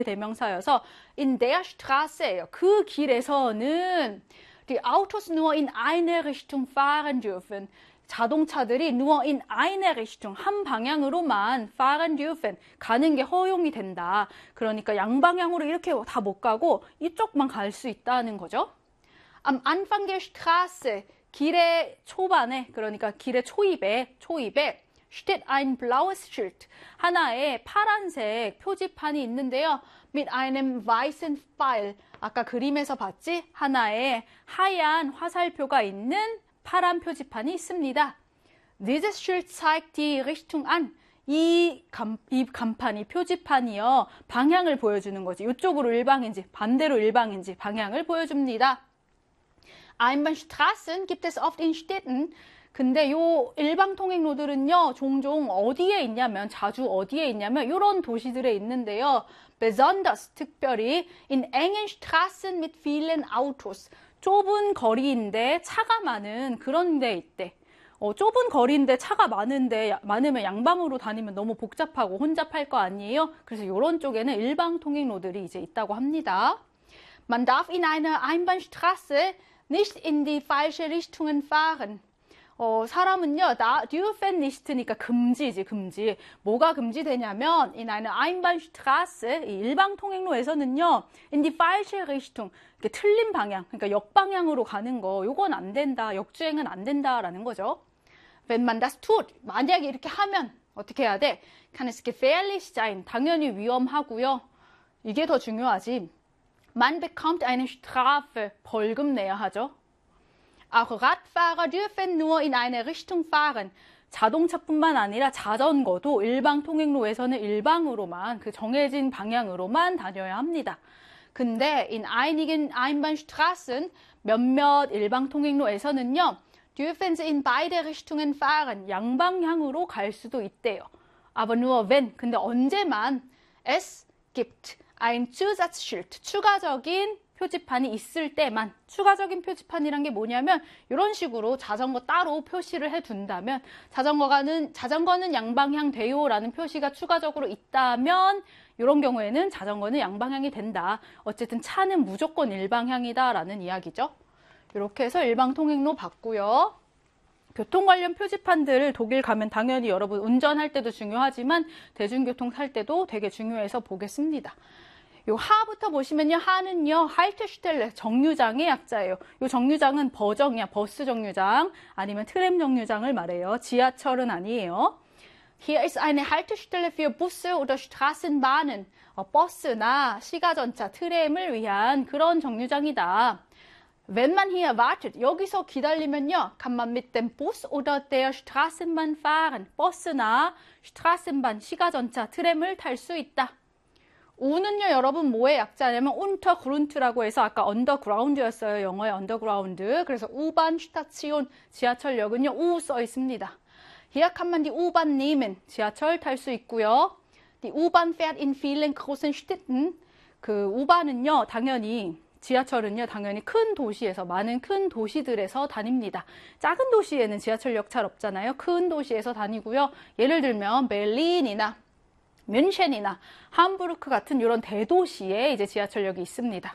대명사여서 in der Straße예요. 그 길에서는 die Autos nur in eine Richtung fahren dürfen. 자동차들이 nur in eine Richtung, 한 방향으로만 fahren dürfen, 가는 게 허용이 된다. 그러니까 양방향으로 이렇게 다 못 가고 이쪽만 갈 수 있다는 거죠. Am Anfang der Straße, 길의 초반에, 그러니까 길의 초입에 steht ein blaues Schild, 하나의 파란색 표지판이 있는데요. mit einem weißen Pfeil, 아까 그림에서 봤지? 하나의 하얀 화살표가 있는 파란 표지판이 있습니다. Dieses Schild zeigt die Richtung an. 이 간판이, 표지판이요, 방향을 보여주는 거지. 이쪽으로 일방인지 반대로 일방인지 방향을 보여줍니다. Einbahnstraßen gibt es oft in Städten. 근데 요 일방통행로들은요, 종종 어디에 있냐면, 자주 어디에 있냐면 이런 도시들에 있는데요. Besonders, 특별히 in engen Straßen mit vielen Autos. 좁은 거리인데 차가 많은 그런 데 있대. 좁은 거리인데 차가 많으면 양방으로 다니면 너무 복잡하고 혼잡할 거 아니에요? 그래서 이런 쪽에는 일방통행로들이 이제 있다고 합니다. Man darf in einer Einbahnstraße nicht in die falsche Richtungen fahren. 사람은요, dürfen nicht니까 금지지, 금지. 뭐가 금지되냐면, in einer Einbahnstraße, 이 일방통행로에서는요, in die falsche Richtung, 이렇게 틀린 방향, 그러니까 역방향으로 가는 거, 요건 안 된다, 역주행은 안 된다라는 거죠. Wenn man das tut, 만약에 이렇게 하면 어떻게 해야 돼? Kann es gefährlich sein, 당연히 위험하고요. 이게 더 중요하지. Man bekommt eine Strafe, 벌금 내야 하죠. Auch Radfahrer dürfen nur in eine Richtung fahren. 자동차뿐만 아니라 자전거도 일방통행로에서는 일방으로만, 그 정해진 방향으로만 다녀야 합니다. 근데 in einigen Einbahnstraßen, 몇몇 일방통행로에서는요, dürfen sie in beide Richtungen fahren. 양방향으로 갈 수도 있대요. Aber nur wenn, 근데 언제만 es gibt ein Zusatzschild, 추가적인 표지판이 있을 때만. 추가적인 표지판이란 게 뭐냐면 이런 식으로 자전거 따로 표시를 해둔다면, 자전거는 양방향 돼요 라는 표시가 추가적으로 있다면 이런 경우에는 자전거는 양방향이 된다. 어쨌든 차는 무조건 일방향이다 라는 이야기죠. 이렇게 해서 일방통행로 봤고요. 교통 관련 표지판들 독일 가면 당연히 여러분 운전할 때도 중요하지만 대중교통 탈 때도 되게 중요해서 보겠습니다. 요 하부터 보시면요, 하는요, 할테슈텔레, 정류장의 약자예요. 요 정류장은 버정이야, 버스 정류장, 아니면 트램 정류장을 말해요. 지하철은 아니에요. Hier ist eine Haltestelle für Busse oder Straßenbahnen. 버스나 시가전차, 트램을 위한 그런 정류장이다. Wenn man hier wartet, 여기서 기다리면요, kann man mit dem Bus oder der Straßenbahn fahren. 버스나 Straßenbahn, 시가전차, 트램을 탈 수 있다. 우는요, 여러분 뭐의 약자냐면 Untergrund라고 해서 아까 언더그라운드였어요. 영어의 언더그라운드. 그래서 U-Bahn Station, 지하철역은요, U 써 있습니다. Hier kann man die U-Bahn nehmen. 지하철 탈 수 있고요. Die U-Bahn fährt in vielen großen Städten. 그 U-Bahn은요, 지하철은요, 당연히 큰 도시에서, 많은 큰 도시들에서 다닙니다. 작은 도시에는 지하철역 잘 없잖아요. 큰 도시에서 다니고요. 예를 들면 베를린이나 뮌헨이나 함부르크 같은 이런 대도시에 이제 지하철역이 있습니다.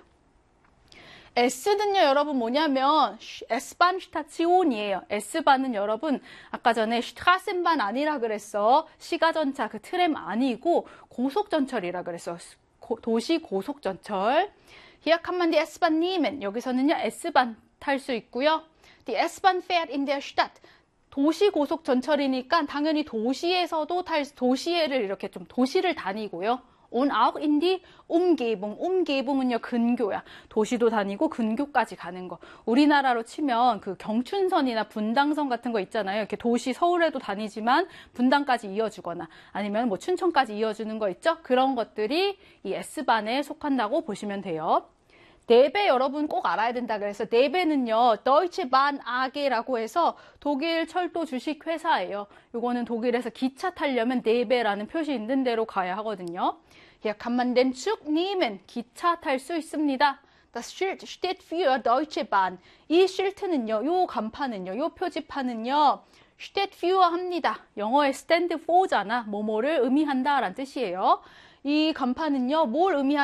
S는요, 여러분 뭐냐면 S-Bahn Station이에요. S-Bahn은 여러분 아까 전에 Straßenbahn 아니라 그랬어. 시가전차, 그 트램 아니고 고속전철이라 그랬어. 도시 고속전철. Hier kann man die S-Bahn nehmen. 여기서는요, S-Bahn 탈 수 있고요. Die S-Bahn fährt in der Stadt. 도시 고속전철이니까 당연히 도시에서도 도시를 이렇게 좀 도시를 다니고요. Und auch in die Umgebung. Umgebung은요, 근교야. 도시도 다니고 근교까지 가는 거. 우리나라로 치면 그 경춘선이나 분당선 같은 거 있잖아요. 이렇게 도시 서울에도 다니지만 분당까지 이어주거나 아니면 뭐 춘천까지 이어주는 거 있죠? 그런 것들이 이 S반에 속한다고 보시면 돼요. 네베 여러분 꼭 알아야 된다 그래서 네베는요, Deutsche Bahn AG라고 해서 독일 철도 주식 회사예요. 요거는 독일에서 기차 타려면 네베라는 표시 있는 데로 가야 하거든요. Hier kann man den Zug nehmen. 기차 탈 수 있습니다. Das Schild steht für Deutsche Bahn. 이 실트는요, 요 간판은요, 요 표지판은요, steht für 합니다. 영어의 stand for잖아. 뭐뭐를 의미한다 라는 뜻이에요. 이 간판은요, 뭘 의미하는지